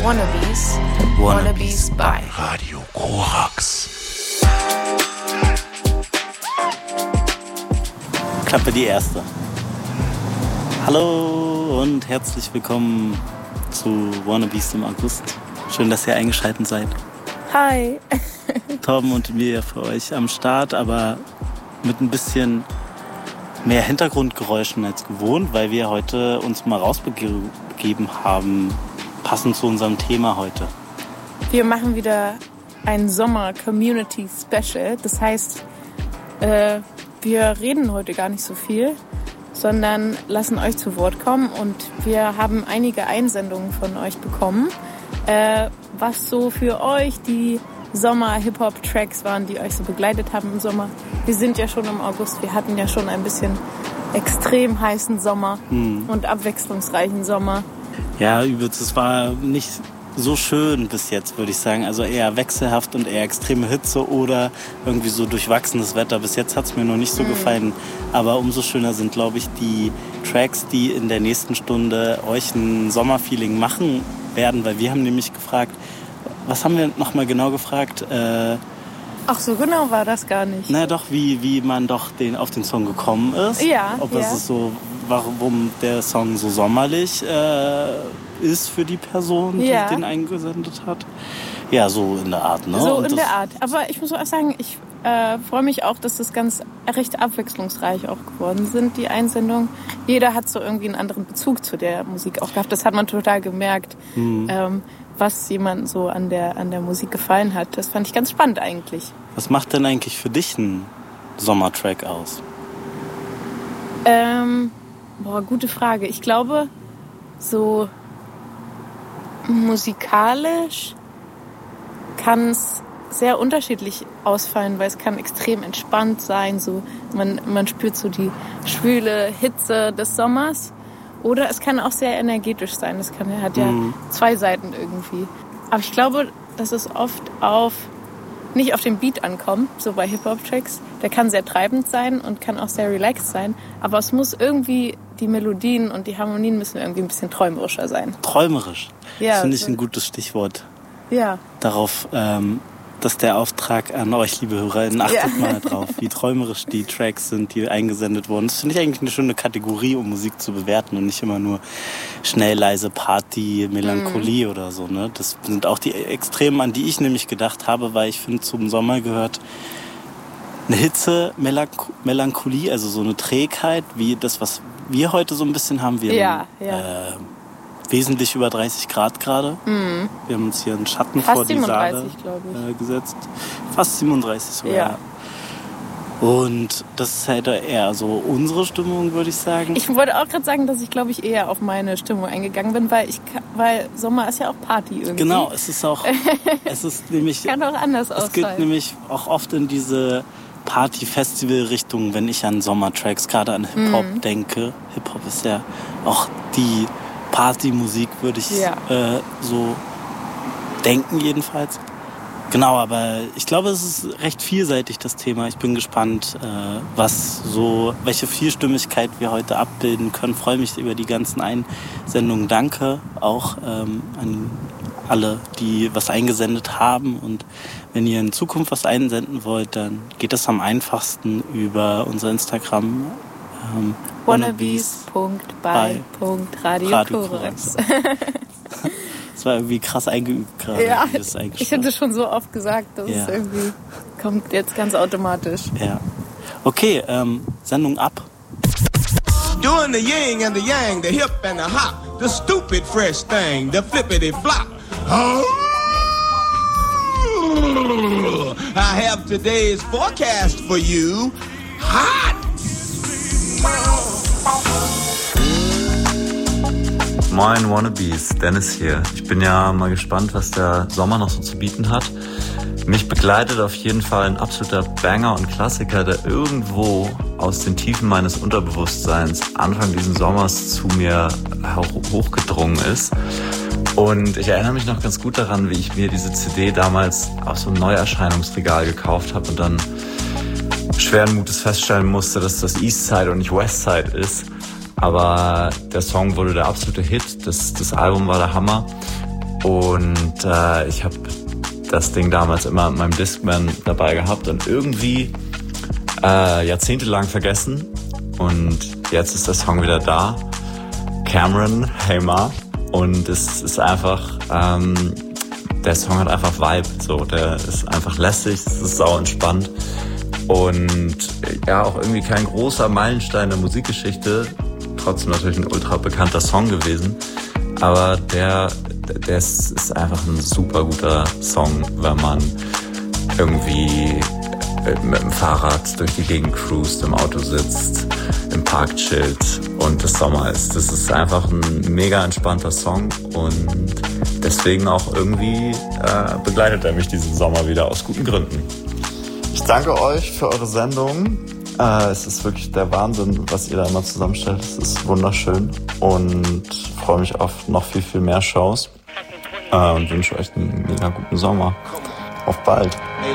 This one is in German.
Wannabes. Wannabes bei Radio Korax. Klappe die erste. Hallo und herzlich willkommen zu Wannabes im August. Schön, dass ihr eingeschaltet seid. Hi. Torben und wir für euch am Start, aber mit ein bisschen mehr Hintergrundgeräuschen als gewohnt, weil wir heute uns mal rausbegeben haben, passend zu unserem Thema heute. Wir machen wieder ein Sommer-Community-Special. Das heißt, wir reden heute gar nicht so viel, sondern lassen euch zu Wort kommen. Und wir haben einige Einsendungen von euch bekommen, was so für euch die Sommer-Hip-Hop-Tracks waren, die euch so begleitet haben im Sommer. Wir sind ja schon im August, wir hatten ja schon ein bisschen extrem heißen Sommer und abwechslungsreichen Sommer. Ja, es war nicht so schön bis jetzt, würde ich sagen. Also eher wechselhaft und eher extreme Hitze oder irgendwie so durchwachsenes Wetter. Bis jetzt hat es mir noch nicht so gefallen. Aber umso schöner sind, glaube ich, die Tracks, die in der nächsten Stunde euch ein Sommerfeeling machen werden. Weil wir haben nämlich gefragt, was haben wir nochmal genau gefragt? Ach, so genau war das gar nicht. Na doch, wie man doch auf den Song gekommen ist. Ja. Ob es ist so, warum der Song so sommerlich ist für die Person, die den eingesendet hat. Ja, so in der Art, ne? So in der Art. Aber ich muss auch sagen, ich freue mich auch, dass das ganz recht abwechslungsreich auch geworden sind, die Einsendungen. Jeder hat so irgendwie einen anderen Bezug zu der Musik auch gehabt. Das hat man total gemerkt, was jemandem so an der Musik gefallen hat. Das fand ich ganz spannend eigentlich. Was macht denn eigentlich für dich ein Sommertrack aus? Gute Frage. Ich glaube, so musikalisch kann es sehr unterschiedlich ausfallen, weil es kann extrem entspannt sein. So, man spürt so die schwüle Hitze des Sommers. Oder es kann auch sehr energetisch sein. Das hat ja zwei Seiten irgendwie. Aber ich glaube, dass es oft nicht auf den Beat ankommt, so bei Hip-Hop-Tracks. Der kann sehr treibend sein und kann auch sehr relaxed sein. Aber es muss irgendwie, die Melodien und die Harmonien müssen irgendwie ein bisschen träumerischer sein. Träumerisch? Ja. Das finde ich ein gutes Stichwort. Ja. Darauf, dass der Auftrag an euch, liebe HörerInnen, achtet mal drauf, wie träumerisch die Tracks sind, die eingesendet wurden. Das finde ich eigentlich eine schöne Kategorie, um Musik zu bewerten und nicht immer nur schnell, leise Party, Melancholie oder so. Ne? Das sind auch die Extremen, an die ich nämlich gedacht habe, weil ich finde, zum Sommer gehört eine Hitze, Melancholie, also so eine Trägheit, wie das, was wir heute so ein bisschen haben. Wir haben wesentlich über 30 Grad gerade. Wir haben uns hier einen Schatten fast vor die 37, Saale gesetzt. Fast 37 sogar. Ja. Und das ist halt eher so unsere Stimmung, würde ich sagen. Ich wollte auch gerade sagen, dass ich, glaube ich, eher auf meine Stimmung eingegangen bin, weil Sommer ist ja auch Party irgendwie. Genau, es ist nämlich... Kann auch anders ausfallen. Es geht nämlich auch oft in diese Party-Festival-Richtung, wenn ich an Sommertracks, gerade an Hip-Hop denke. Hip-Hop ist ja auch die Partymusik, würde ich so denken jedenfalls. Genau, aber ich glaube, es ist recht vielseitig, das Thema. Ich bin gespannt, welche Vielstimmigkeit wir heute abbilden können. Ich freue mich über die ganzen Einsendungen. Danke auch an alle, die was eingesendet haben. Und wenn ihr in Zukunft was einsenden wollt, dann geht das am einfachsten über unser Instagram. Wannabes.by.Radio Korax. Das war irgendwie krass eingeübt gerade. Ja, ich hätte schon so oft gesagt, dass es irgendwie kommt jetzt ganz automatisch. Ja. Okay, Sendung ab. Doing the yin and the yang, the hip and the hop, the stupid fresh thing, the flippity flop. Oh, I have today's forecast for you. Hot! Moin Wannabes, Dennis hier. Ich bin ja mal gespannt, was der Sommer noch so zu bieten hat. Mich begleitet auf jeden Fall ein absoluter Banger und Klassiker, der irgendwo aus den Tiefen meines Unterbewusstseins Anfang dieses Sommers zu mir hochgedrungen ist. Und ich erinnere mich noch ganz gut daran, wie ich mir diese CD damals aus so einem Neuerscheinungsregal gekauft habe und dann schweren Mutes feststellen musste, dass das Eastside und nicht Westside ist. Aber der Song wurde der absolute Hit, das Album war der Hammer. Und ich habe das Ding damals immer mit meinem Discman dabei gehabt und irgendwie jahrzehntelang vergessen. Und jetzt ist der Song wieder da. Cameron, Hey Ma. Und es ist einfach, der Song hat einfach Vibe. So, der ist einfach lässig, es ist sau entspannt. Und ja, auch irgendwie kein großer Meilenstein der Musikgeschichte. Trotzdem natürlich ein ultra bekannter Song gewesen. Aber der ist einfach ein super guter Song, wenn man irgendwie mit dem Fahrrad durch die Gegend cruist, im Auto sitzt, im Park chillt und es Sommer ist. Das ist einfach ein mega entspannter Song und deswegen auch irgendwie begleitet er mich diesen Sommer wieder aus guten Gründen. Ich danke euch für eure Sendung. Es ist wirklich der Wahnsinn, was ihr da immer zusammenstellt. Es ist wunderschön und freue mich auf noch viel, viel mehr Shows und wünsche euch einen mega guten Sommer. Auf bald. Hey